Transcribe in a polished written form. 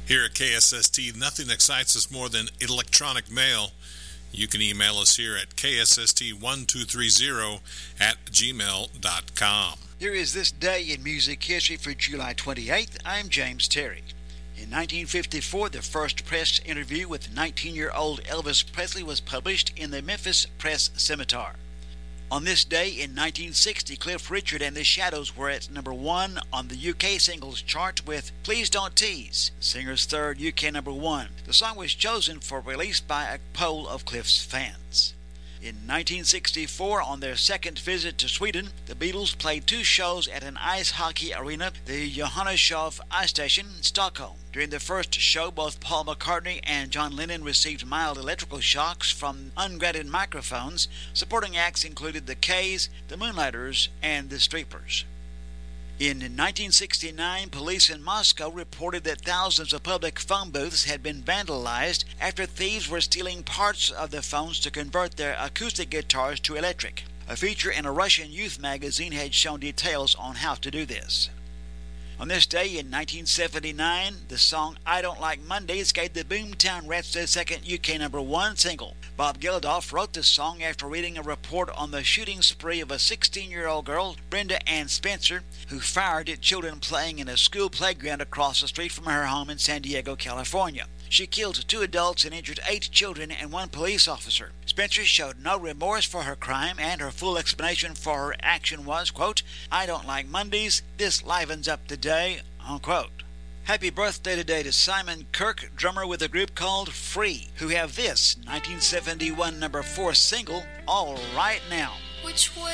Here at KSST, nothing excites us more than electronic mail. You can email us here at kst1230@gmail.com. Here is this day in music history for July 28th. I'm James Terry. In 1954, the first press interview with 19-year-old Elvis Presley was published in the Memphis Press Scimitar. On this day in 1960, Cliff Richard and the Shadows were at number 1 on the UK singles chart with Please Don't Tease, singer's third UK number 1. The song was chosen for release by a poll of Cliff's fans. In 1964, on their second visit to Sweden, the Beatles played 2 shows at an ice hockey arena, the Johanneshof Ice Station in Stockholm. During the first show, both Paul McCartney and John Lennon received mild electrical shocks from ungrounded microphones. Supporting acts included the Kays, the Moonlighters, and the Streepers. In 1969, police in Moscow reported that thousands of public phone booths had been vandalized after thieves were stealing parts of the phones to convert their acoustic guitars to electric. A feature in a Russian youth magazine had shown details on how to do this. On this day in 1979, the song I Don't Like Mondays gave the Boomtown Rats their second UK number 1 single. Bob Geldof wrote the song after reading a report on the shooting spree of a 16-year-old girl, Brenda Ann Spencer, who fired at children playing in a school playground across the street from her home in San Diego, California. She killed 2 adults and injured 8 children and 1 police officer. Spencer showed no remorse for her crime, and her full explanation for her action was, quote, I don't like Mondays, this livens up the day, unquote. Happy birthday today to Simon Kirke, drummer with a group called Free, who have this 1971 number 4 single, All Right Now. Which way?